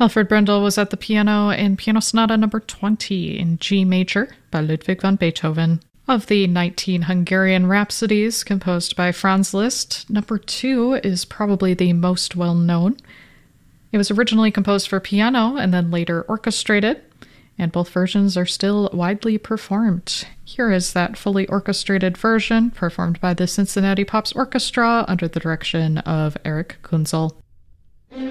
Alfred Brendel was at the piano in Piano Sonata number 20 in G major by Ludwig van Beethoven. Of the 19 Hungarian rhapsodies composed by Franz Liszt, number 2 is probably the most well-known. It was originally composed for piano and then later orchestrated, and both versions are still widely performed. Here is that fully orchestrated version performed by the Cincinnati Pops Orchestra under the direction of Eric Kunzel.